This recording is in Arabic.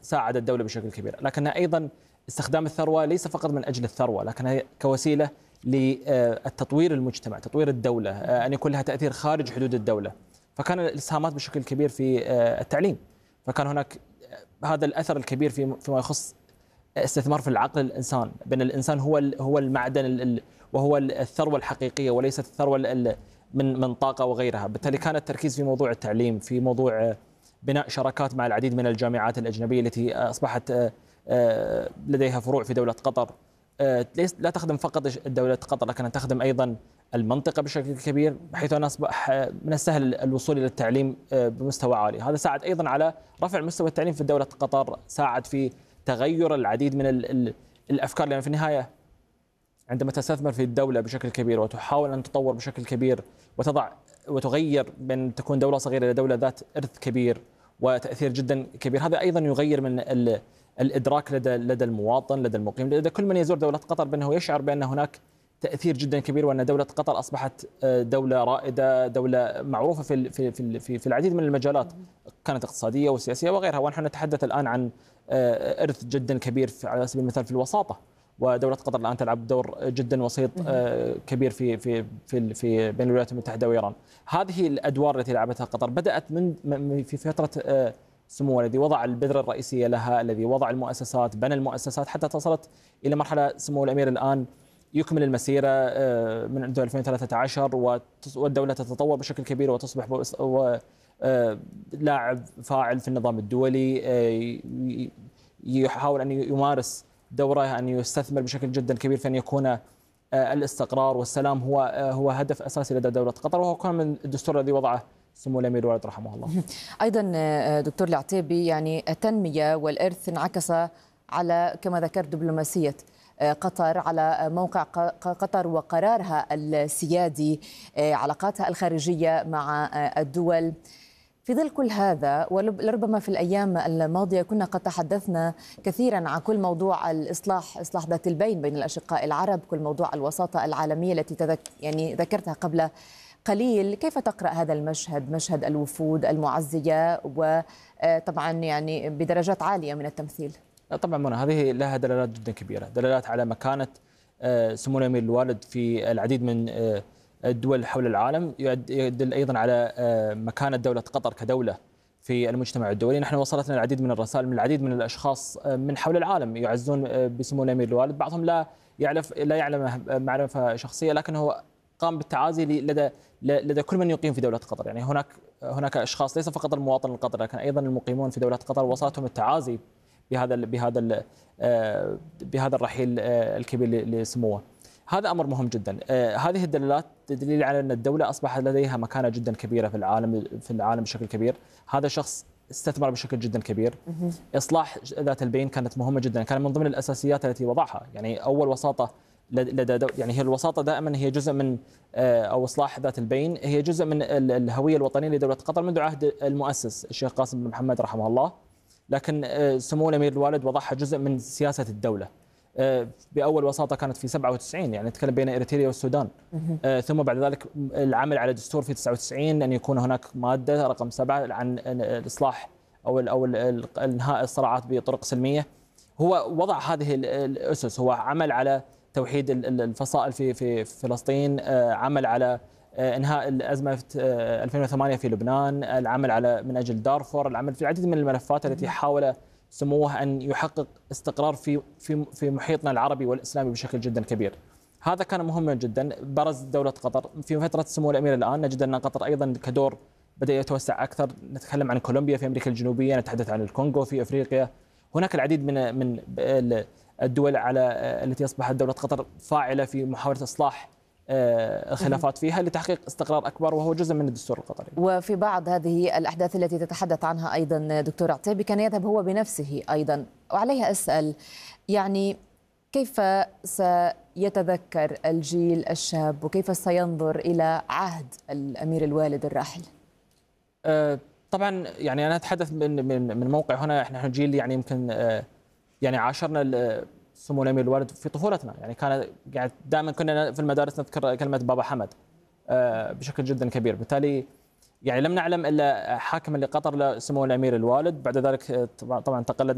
ساعد الدولة بشكل كبير، لكنها أيضا استخدام الثروة ليس فقط من أجل الثروة، لكنها كوسيلة للتطوير المجتمع، تطوير الدولة، أن يكون لها تأثير خارج حدود الدولة. فكان الإسهامات بشكل كبير في التعليم، فكان هناك هذا الأثر الكبير فيما يخص استثمار في العقل الإنسان، بأن الإنسان هو المعدن وهو الثروة الحقيقية وليست الثروة من طاقة وغيرها. بالتالي كان التركيز في موضوع التعليم، في موضوع بناء شراكات مع العديد من الجامعات الأجنبية التي أصبحت لديها فروع في دولة قطر، لا تخدم فقط دولة قطر لكنها تخدم أيضا المنطقة بشكل كبير، بحيث أن أصبح من السهل الوصول إلى التعليم بمستوى عالي. هذا ساعد أيضا على رفع مستوى التعليم في دولة قطر، ساعد في تغير العديد من الأفكار، لأن في النهاية عندما تستثمر في الدولة بشكل كبير وتحاول أن تطور بشكل كبير وتغير من تكون دولة صغيرة إلى دولة ذات إرث كبير وتأثير جدا كبير، هذا أيضا يغير من الإدراك لدى المواطن، لدى المقيم، لدى كل من يزور دولة قطر، بأنه يشعر بأن هناك تأثير جدا كبير، وأن دولة قطر أصبحت دولة رائدة، دولة معروفة في العديد من المجالات، كانت اقتصادية وسياسية وغيرها. ونحن نتحدث الآن عن إرث جدا كبير على سبيل المثال في الوساطة، ودولة قطر الآن تلعب دور جدا وسيط كبير في بين الولايات المتحدة وإيران. هذه الأدوار التي لعبتها قطر بدأت في فترة سمو الذي وضع البذرة الرئيسية لها، الذي وضع المؤسسات، بنى المؤسسات حتى وصلت إلى مرحلة سمو الأمير الآن يكمل المسيرة من 2013 والدولة تتطور بشكل كبير وتصبح لاعب فاعل في النظام الدولي، يحاول أن يمارس دوره، أن يستثمر بشكل جدا كبير في أن يكون الاستقرار والسلام هو هدف أساسي لدى دولة قطر، وهو كان من الدستور الذي وضعه سمو الأمير الوالد رحمه الله. أيضا دكتور العتيبي، يعني التنمية والإرث انعكس على كما ذكرت دبلوماسية قطر، على موقع قطر وقرارها السيادي، علاقاتها الخارجية مع الدول. في ظل كل هذا، ولربما في الأيام الماضية كنا قد تحدثنا كثيرا عن كل موضوع الإصلاح ذات البين بين الأشقاء العرب، كل موضوع الوساطة العالمية التي يعني ذكرتها قبل قليل. كيف تقرأ هذا المشهد، مشهد الوفود المعزية وطبعا يعني بدرجات عالية من التمثيل؟ طبعا منى، هذه لها دلالات جدا كبيرة، دلالات على مكانة سمو الأمير الوالد في العديد من الدول حول العالم، يدل أيضا على مكانة دولة قطر كدولة في المجتمع الدولي. نحن وصلتنا العديد من الرسائل من العديد من الأشخاص من حول العالم يعزون بسمو الأمير الوالد، بعضهم لا يعلم معرفة شخصية، لكن هو قام بالتعازي لدى كل من يقيم في دولة قطر. يعني هناك أشخاص ليس فقط المواطن القطري لكن أيضا المقيمون في دولة قطر وصلتهم التعازي بهذا الرحيل الكبير لسموه. هذا أمر مهم جدا. هذه الدلالات دليل على أن الدولة أصبح لديها مكانة جدا كبيرة في العالم بشكل كبير. هذا شخص استثمر بشكل جدا كبير. إصلاح ذات البين كانت مهمة جدا، كان من ضمن الأساسيات التي وضعها. يعني أول وساطة يعني هي الوساطة دائما هي جزء من أو إصلاح ذات البين هي جزء من الهوية الوطنية لدولة قطر منذ عهد المؤسس الشيخ قاسم بن محمد رحمه الله، لكن سمو الأمير الوالد وضعها جزء من سياسة الدولة. بأول وساطة كانت في 97، يعني نتكلم بين إريتريا والسودان، ثم بعد ذلك العمل على دستور في 99 أن يكون هناك مادة رقم 7 عن الإصلاح أو إنهاء الصراعات بطرق سلمية. هو وضع هذه الأسس، هو عمل على توحيد الفصائل في فلسطين، عمل على انهاء الازمه في 2008 في لبنان، العمل على من اجل دارفور، العمل في العديد من الملفات التي حاول سموه ان يحقق استقرار في محيطنا العربي والاسلامي بشكل جدا كبير. هذا كان مهما جدا. برز دوله قطر في فتره سمو الامير الان، نجد ان قطر ايضا كدور بدا يتوسع اكثر. نتكلم عن كولومبيا في امريكا الجنوبيه، نتحدث عن الكونغو في افريقيا. هناك العديد من الدول التي اصبحت دوله قطر فاعله في محاوله اصلاح الخلافات فيها لتحقيق استقرار أكبر، وهو جزء من الدستور القطري. وفي بعض هذه الأحداث التي تتحدث عنها أيضا دكتور عتيبي كان يذهب هو بنفسه أيضا، وعليها أسأل يعني كيف سيتذكر الجيل الشاب وكيف سينظر إلى عهد الأمير الوالد الراحل؟ طبعا يعني أنا أتحدث من موقع هنا، نحن جيل يعني يمكن يعني عاشرنا سمو الأمير الوالد في طفولتنا. يعني كان يعني دائما كنا في المدارس نذكر كلمة بابا حمد بشكل جدا كبير. بالتالي يعني لم نعلم إلا حاكما لقطر سمو الأمير الوالد. بعد ذلك طبعا تقلد